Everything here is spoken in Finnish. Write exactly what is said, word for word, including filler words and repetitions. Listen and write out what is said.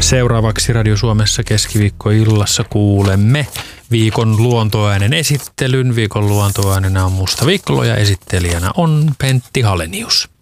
Seuraavaksi Radio Suomessa keskiviikkoillassa kuulemme viikon luontoäänen esittelyn. Viikon luontoäänenä on Musta Viikkolo ja esittelijänä on Pentti Halenius.